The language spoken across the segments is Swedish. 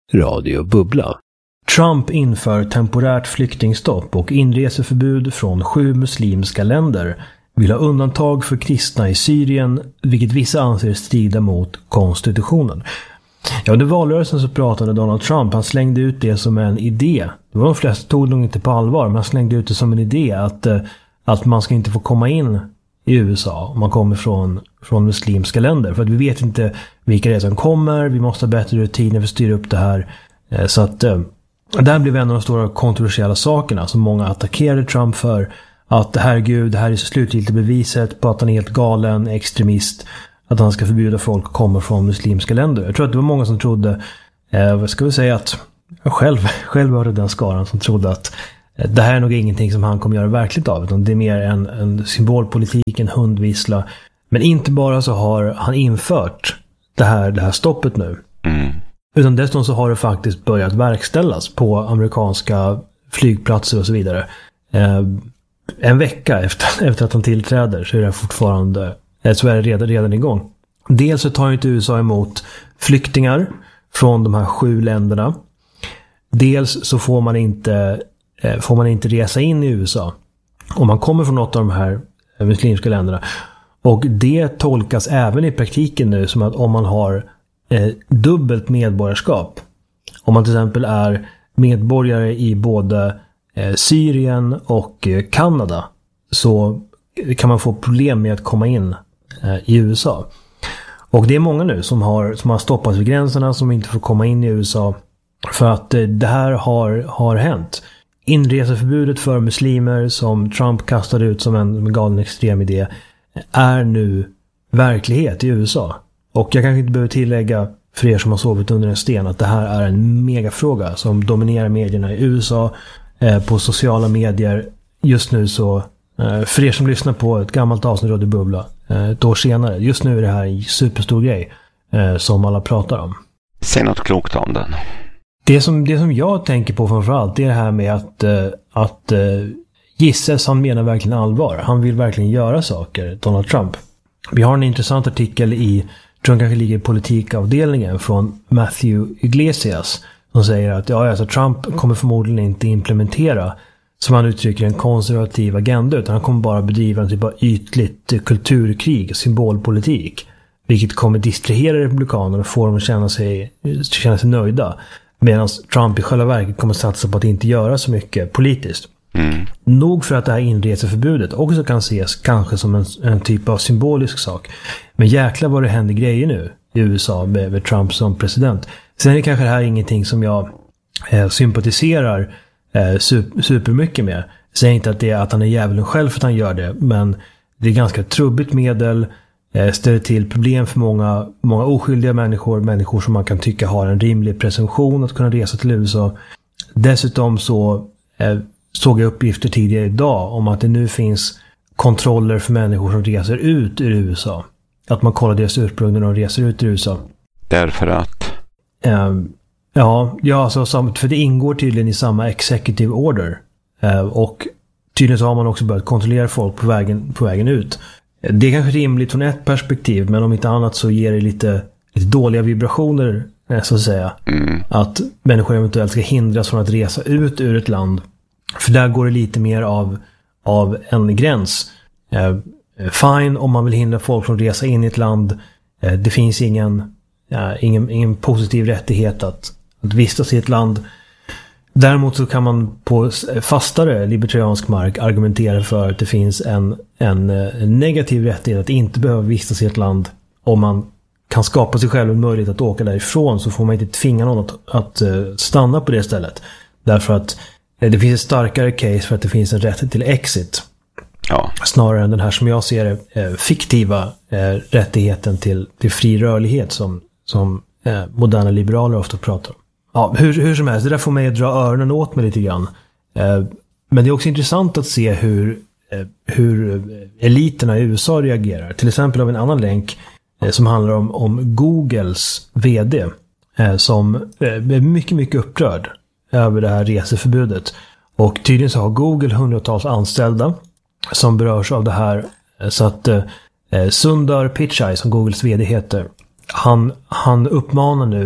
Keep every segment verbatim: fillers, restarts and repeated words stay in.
Radio Bubbla. Trump inför temporärt flyktingstopp och inreseförbud från sju muslimska länder. Vill ha undantag för kristna i Syrien, vilket vissa anser strida mot konstitutionen. Ja, under valrörelsen så pratade Donald Trump, han slängde ut det som en idé. Det var de flesta tog nog inte på allvar, men han slängde ut det som en idé att, att man ska inte få komma in i U S A om man kommer från, från muslimska länder. För att vi vet inte vilka det är som kommer, vi måste ha bättre rutiner för att styra upp det här. Så att det här blev en av de stora kontroversiella sakerna som många attackerade Trump för. Att herregud, det här är slutgiltigt beviset på att han är helt galen, extremist. Att han ska förbjuda folk att komma från muslimska länder. Jag tror att det var många som trodde, eh, vad ska vi säga, att jag själv, själv hörde den skaran som trodde att eh, det här är nog ingenting som han kommer göra verkligt av. Utan det är mer en, en symbolpolitik, en hundvissla. Men inte bara så har han infört det här, det här stoppet nu. Mm. Utan dessutom så har det faktiskt börjat verkställas på amerikanska flygplatser och så vidare. Eh, en vecka efter, efter att han tillträder så är det fortfarande, så är det redan, redan igång. Dels så tar inte U S A emot flyktingar från de här sju länderna. Dels så får man inte, eh, får man inte resa in i U S A om man kommer från något av de här muslimska länderna. Och det tolkas även i praktiken nu som att om man har eh, dubbelt medborgarskap. Om man till exempel är medborgare i både eh, Syrien och eh, Kanada, så kan man få problem med att komma in eh, i U S A. Och det är många nu som har, som har stoppats vid gränserna, som inte får komma in i U S A för att eh, det här har, har hänt. Inreseförbudet för muslimer som Trump kastade ut som en galen extrem idé är nu verklighet i U S A. Och jag kanske inte behöver tillägga för er som har sovit under en sten att det här är en megafråga som dominerar medierna i U S A, eh, på sociala medier. Just nu så, eh, för er som lyssnar på ett gammalt avsnitt av Radio Bubbla eh, ett år senare, just nu är det här en superstor grej eh, som alla pratar om. Säg något klokt om den. Det som, det som jag tänker på framförallt är det här med att, eh, att eh, Gisses, han menar verkligen allvar. Han vill verkligen göra saker, Donald Trump. Vi har en intressant artikel i, tror jag kanske ligger i politikavdelningen, från Matthew Iglesias som säger att ja, alltså Trump kommer förmodligen inte implementera, som han uttrycker, en konservativ agenda, utan han kommer bara bedriva en typ av ytligt kulturkrig, symbolpolitik, vilket kommer distrahera republikanerna och få dem att känna sig, känna sig nöjda, medan Trump i själva verket kommer satsa på att inte göra så mycket politiskt. Mm. Nog för att det här inreseförbudet också kan ses kanske som en, en typ av symbolisk sak. Men jäklar vad det händer grejer nu i U S A med, med Trump som president. Sen är det kanske det här ingenting som jag eh, sympatiserar eh, super, supermycket med. Säger inte att det är att han är djävulen själv för att han gör det, men det är ganska trubbigt medel, eh, ställer till problem för många, många oskyldiga människor, människor som man kan tycka har en rimlig presumtion att kunna resa till U S A. Dessutom så eh, såg jag uppgifter tidigare idag om att det nu finns kontroller för människor som reser ut ur U S A. Att man kollar deras ursprung när de reser ut ur U S A. Därför att? Um, ja, ja alltså, för det ingår tydligen i samma executive order. Uh, och tydligen så har man också börjat kontrollera folk på vägen, på vägen ut. Det är kanske rimligt från ett perspektiv, men om inte annat så ger det lite, lite dåliga vibrationer, så att säga. Mm. Att människor eventuellt ska hindras från att resa ut ur ett land. För där går det lite mer av, av en gräns. Eh, fine om man vill hindra folk från att resa in i ett land. Eh, det finns ingen, ja, ingen, ingen positiv rättighet att, att vistas i ett land. Däremot så kan man på fastare libertariansk mark argumentera för att det finns en, en, en negativ rättighet att inte behöva vistas i ett land. Om man kan skapa sig själv en möjlighet att åka därifrån, så får man inte tvinga någon att, att stanna på det stället. Därför att det finns ett starkare case för att det finns en rätt till exit. Ja. Snarare än den här, som jag ser det, eh, fiktiva eh, rättigheten till, till fri rörlighet som, som eh, moderna liberaler ofta pratar om. Ja, hur, hur som helst, det där får mig att dra öronen åt mig lite grann. Eh, men det är också intressant att se hur, eh, hur eliterna i U S A reagerar. Till exempel av en annan länk eh, som handlar om, om Googles vd eh, som eh, är mycket, mycket upprörd över det här reseförbudet. Och tydligen så har Google hundratals anställda som berörs av det här. Så att eh, Sundar Pichai, som Googles vd heter, han, han uppmanar nu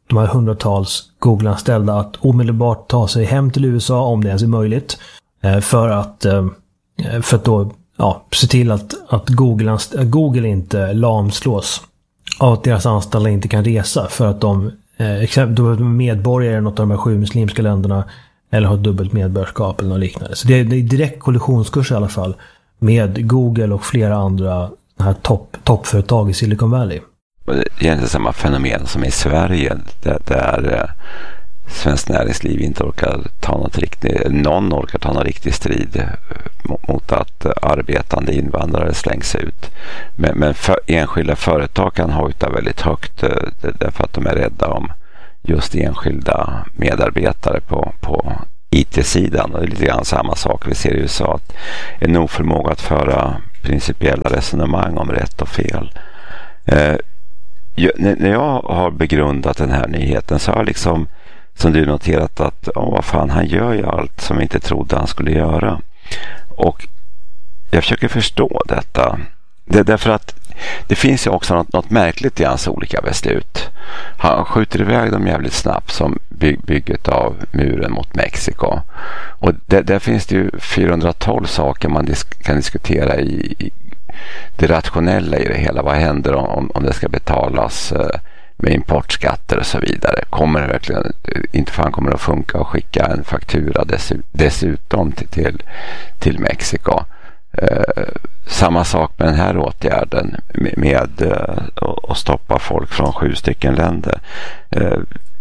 de här hundratals Google-anställda att omedelbart ta sig hem till U S A om det ens är möjligt. För att, för att då ja, se till att, att Google, Google inte lamslås av att deras anställda inte kan resa för att de exempelvis är medborgare i något av de här sju muslimska länderna eller har dubbelt medborgarskap eller något liknande. Så det är, det är direkt kollisionskurs i alla fall med Google och flera andra här topp, toppföretag i Silicon Valley. Det är egentligen samma fenomen som i Sverige där, där svenskt näringsliv inte orkar ta något riktigt, någon orkar ta någon riktig strid mot, mot att arbetande invandrare slängs ut. Men, men för, enskilda företag kan hojta väldigt högt därför att de är rädda om just enskilda medarbetare på, på I T-sidan. Och det är lite grann samma sak vi ser i U S A, att en oförmåga att föra principiella resonemang om rätt och fel. Eh, jag, när jag har begrundat den här nyheten så har jag liksom, som du noterat, att åh, vad fan, han gör ju allt som vi inte trodde han skulle göra. Och jag försöker förstå detta. Det är därför att det finns ju också något, något märkligt i hans olika beslut. Han skjuter iväg dem jävligt snabbt, som by- bygget av muren mot Mexiko. Och det, där finns det ju fyrahundratolv saker man disk- kan diskutera i, i det rationella i det hela. Vad händer om, om det ska betalas eh, med importskatter och så vidare? Kommer det verkligen, inte fan kommer det att funka att skicka en faktura dess, dessutom till, till, till Mexiko? Eh, samma sak med den här åtgärden med, med eh, att stoppa folk från sju stycken länder. Eh,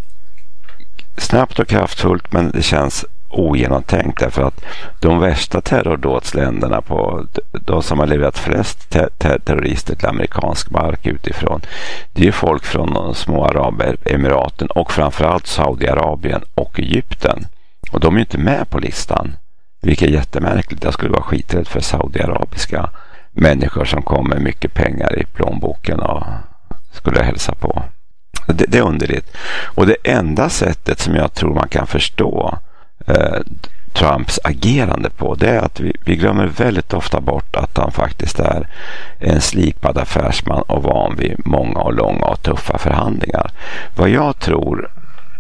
snabbt och kraftfullt, men det känns ogenomtänkt därför att de värsta terrordådsländerna, på de som har levererat flest ter- ter- terrorister till amerikansk mark utifrån, det är ju folk från de små Arabemiraten och framförallt Saudiarabien och Egypten, och de är ju inte med på listan, vilket är jättemärkligt. Jag skulle vara skiträdd för saudiarabiska människor som kommer med mycket pengar i plånboken och skulle hälsa på. Det, det är underligt, och det enda sättet som jag tror man kan förstå Eh, Trumps agerande på, det är att vi, vi glömmer väldigt ofta bort att han faktiskt är en slipad affärsman och van vid många och långa och tuffa förhandlingar. Vad jag tror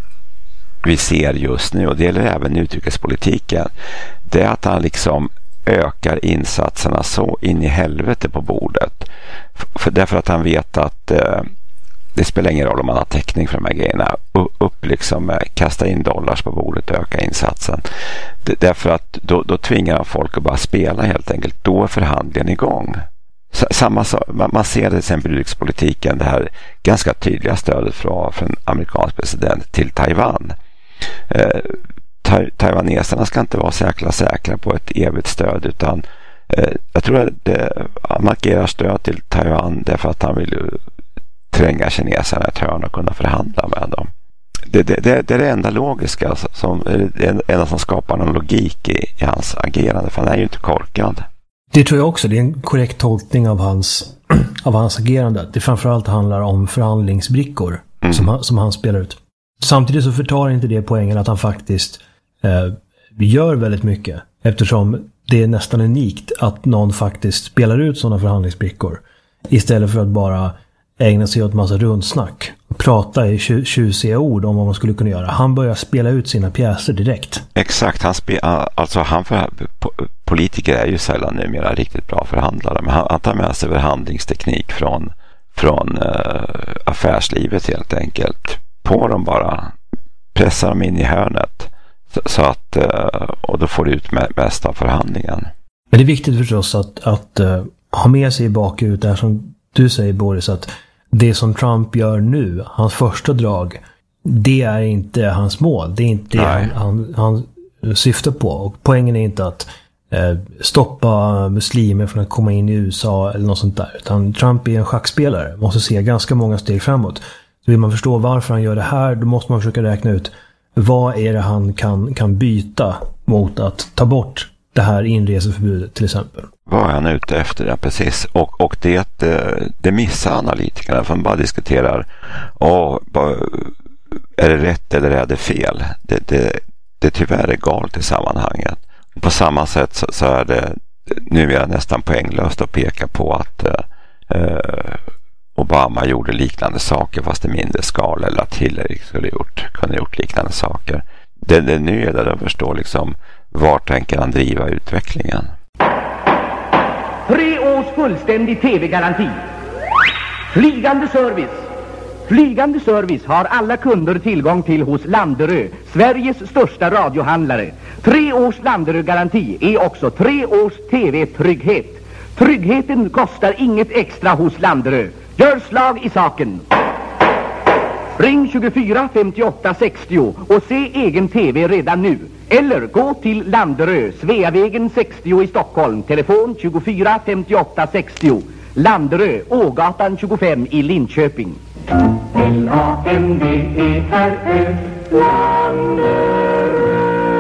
vi ser just nu, och det gäller även utrikespolitiken, det är att han liksom ökar insatserna så in i helvete på bordet. För, därför att han vet att eh, det spelar ingen roll om man har täckning för de här grejerna. Upp liksom, kasta in dollars på bordet och öka insatsen. Det, därför att då, då tvingar folk att bara spela helt enkelt. Då är förhandlingen igång. S- samma så, man, man ser till exempel i rikspolitiken det här ganska tydliga stödet från, från amerikansk president till Taiwan. Eh, ta- taiwaneserna ska inte vara säkra säkra på ett evigt stöd, utan eh, jag tror att det, han markerar stöd till Taiwan därför att han vill tränga kineserna ett hörn och kunna förhandla med dem. Det, det, det, det är det enda logiska, som, det enda som skapar någon logik i, i hans agerande, för han är ju inte korkad. Det tror jag också, det är en korrekt tolkning av hans, av hans agerande. Det framförallt handlar om förhandlingsbrickor mm. som, han, som han spelar ut. Samtidigt så förtar inte det poängen att han faktiskt eh, gör väldigt mycket, eftersom det är nästan unikt att någon faktiskt spelar ut sådana förhandlingsbrickor istället för att bara ägna sig åt massa rundsnack och prata i tjusiga ord om vad man skulle kunna göra. Han börjar spela ut sina pjäser direkt. Exakt, han spe, alltså han för, politiker är ju sällan numera riktigt bra förhandlare, men han, han tar med sig förhandlingsteknik från, från uh, affärslivet helt enkelt. På dem bara, pressar dem in i hörnet så, så att, uh, och då får du ut med, mest av förhandlingen. Men det är viktigt förstås att, att uh, ha med sig i bakut där som du säger, Boris, att det som Trump gör nu, hans första drag, det är inte hans mål. Det är inte det han, han, han syftar på. Och poängen är inte att eh, stoppa muslimer från att komma in i U S A eller något sånt där. Utan Trump är en schackspelare. Måste se ganska många steg framåt. Så vill man förstå varför han gör det här, då måste man försöka räkna ut vad är det han kan, kan byta mot att ta bort det här inreseförbudet till exempel. Vad är han ute efter? Ja, precis. Och, och det, det missar analytikerna, för man bara diskuterar åh, bara, är det rätt eller är det fel? Det, det, det tyvärr är galet i sammanhanget. På samma sätt så, så är det numera nästan poänglöst att peka på att eh, Obama gjorde liknande saker fast i mindre skala, eller att Hillary skulle gjort, kunde gjort liknande saker. Det, det nu är det att förstå liksom, var tänker han driva utvecklingen. Tre års fullständig tv-garanti. Flygande service. Flygande service har alla kunder tillgång till hos Landerö, Sveriges största radiohandlare. Tre års Landerö-garanti är också tre års tv-trygghet. Tryggheten kostar inget extra hos Landerö. Gör slag i saken. Ring tjugofyra femtioåtta sextio och se egen tv redan nu. Eller gå till Landerö, Sveavägen sextio i Stockholm. Telefon tjugofyra femtioåtta sextio. Landerö, Ågatan tjugofem i Linköping. L A N D E R Ö, Landerö.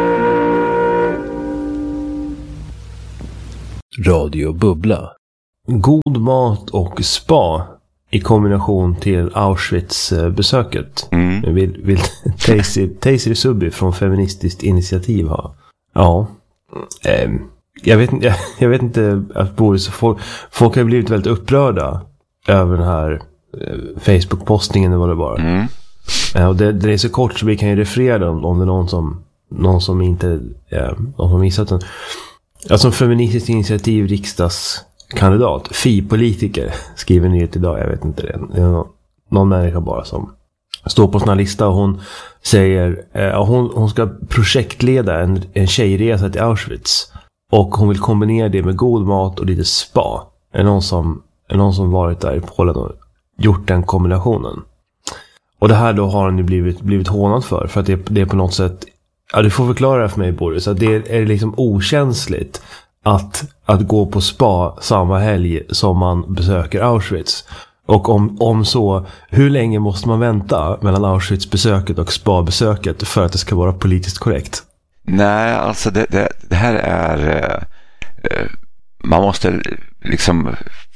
Radio Bubbla. God mat och spa i kombination till Auschwitz-besöket. Mm. Vill, vill Taser Subbi från Feministiskt initiativ ha. Ja. Eh, jag, vet, jag, jag vet inte att Boris, folk, folk har blivit väldigt upprörda över den här eh, Facebook-postningen eller vad det var. Mm. Eh, och det, det är så kort så vi kan ju referera dem om det är någon som, någon som inte eh, någon som missat den. Alltså som Feministiskt initiativ riksdagskandidat, F I-politiker, skriver nyhet idag, jag vet inte det. Det är någon, någon människa bara som står på sån här lista och hon säger eh, hon, hon ska projektleda en, en tjejresa till Auschwitz och hon vill kombinera det med god mat och lite spa. Är någon som, är någon som varit där i Polen och gjort den kombinationen. Och det här då har hon ju blivit, blivit hånad för, för att det, det är på något sätt. Ja, du får förklara det för mig, Boris. Att det är liksom okänsligt att, att gå på spa samma helg som man besöker Auschwitz. Och om, om så, hur länge måste man vänta mellan Auschwitz-besöket och spa-besöket för att det ska vara politiskt korrekt? Nej, alltså det, det, det här är... Eh, man måste liksom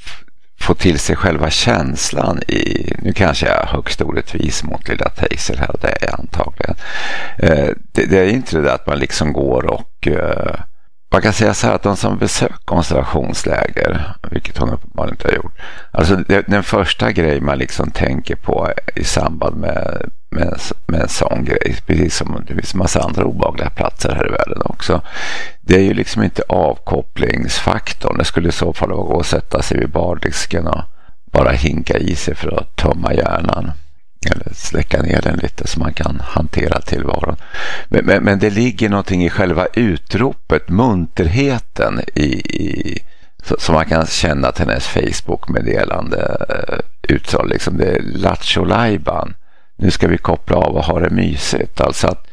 få till sig själva känslan i, nu kanske jag är högst orättvis mot lilla Taser här, det är jag antagligen. Eh, det, det är inte det att man liksom går och eh, man kan säga så här att de som besöker koncentrationsläger, vilket hon uppenbarligen inte har gjort, alltså det, den första grej man liksom tänker på i samband med, med, med en sån grej, precis som det finns en massa andra obehagliga platser här i världen också, det är ju liksom inte avkopplingsfaktorn. Det skulle i så fall vara att sätta sig vid bardisken och bara hinka i sig för att tömma hjärnan eller släcka ner den lite så man kan hantera tillvaron. Men, men, men det ligger någonting i själva utropet, munterheten i, i, så, så man kan känna till hennes Facebook-meddelande uttal. Liksom det är Lattjo Lajban. Nu ska vi koppla av och ha det mysigt. Alltså att,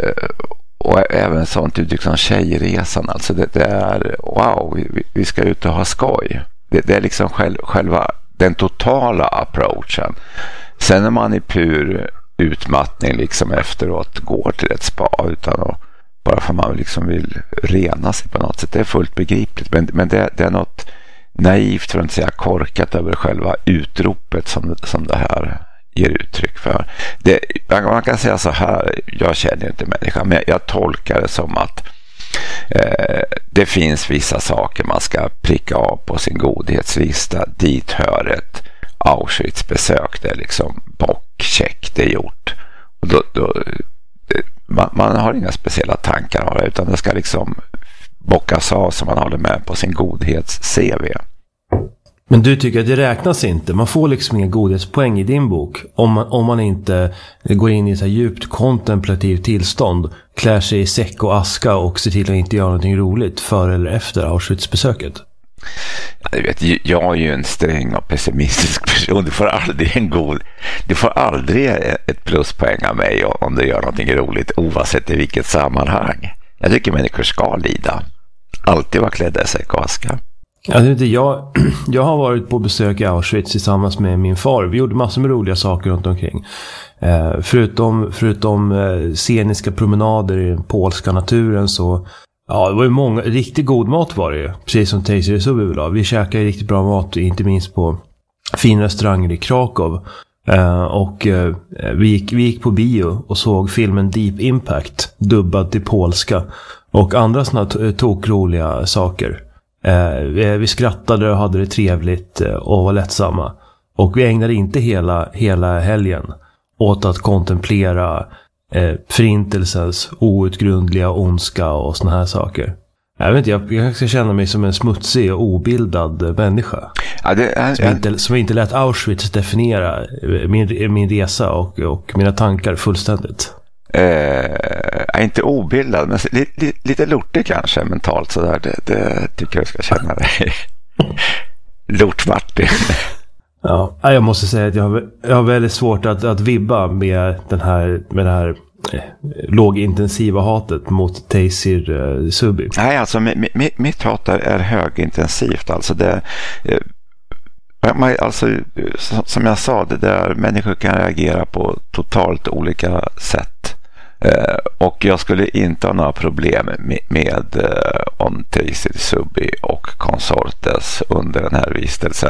och även sånt uttryck som tjejresan. Alltså det, det är wow, vi, vi ska ut och ha skoj. Det, det är liksom själv, själva den totala approachen. Sen när man i pur utmattning liksom efteråt går till ett spa utan att, bara för att man liksom vill rena sig på något sätt. Det är fullt begripligt. Men, men det, det är något naivt, för att inte säga korkat, över själva utropet som, som det här ger uttryck för. Det, man kan säga så här, jag känner inte människan, men jag, jag tolkar det som att eh, det finns vissa saker man ska pricka av på sin godhetslista. Dit hör ett Auschwitz-besök, det är liksom bockcheck, det är gjort. Och då, då, det, man, man har inga speciella tankar av det, utan det ska liksom bockas av som man håller med på sin godhets-C V. Men du tycker att det räknas inte? Man får liksom inga godhetspoäng i din bok om man, om man inte går in i ett så här djupt kontemplativt tillstånd, klär sig i säck och aska och ser till att inte göra någonting roligt före eller efter Auschwitz-besöket. Ja, du vet, jag är ju en sträng och pessimistisk person. Du får aldrig en god, du får aldrig ett pluspoäng av mig om du gör någonting roligt, oavsett i vilket sammanhang. Jag tycker människor ska lida. Alltid vara klädda i säck och aska. Alltså, jag, jag har varit på besök i Auschwitz tillsammans med min far. Vi gjorde massor med roliga saker runt omkring. Eh, förutom förutom eh, sceniska promenader i den polska naturen så... Ja, det var ju många, riktigt god mat var det ju. Precis som Taser Subbi vill ha. Vi käkade riktigt bra mat, inte minst på fina restauranger i Krakow. Eh, och eh, vi, gick, vi gick på bio och såg filmen Deep Impact, dubbad till polska. Och andra sådana tokroliga saker. Eh, vi, vi skrattade och hade det trevligt och var lättsamma. Och vi ägnade inte hela, hela helgen åt att kontemplera eh, förintelsens outgrundliga ondska och såna här saker. Jag vet inte, jag, jag ska känna mig som en smutsig och obildad människa. Ja, det är, som, inte, som inte lät Auschwitz definiera min, min resa och, och mina tankar fullständigt. Eh, inte obildad, men li, li, lite lortig kanske mentalt sådär. Det, det tycker jag ska känna dig. Lort-Martin. Ja, jag måste säga att jag har, jag har väldigt svårt att, att vibba med, den här, med det här eh, lågintensiva hatet mot Taysir eh, Subhi. Nej, alltså mitt, mitt, mitt hat är högintensivt. Alltså det... Eh, man, alltså, som jag sa, det där människor kan reagera på totalt olika sätt. Eh, och jag skulle inte ha några problem med, med eh, om Taysir Subhi och konsortes under den här vistelsen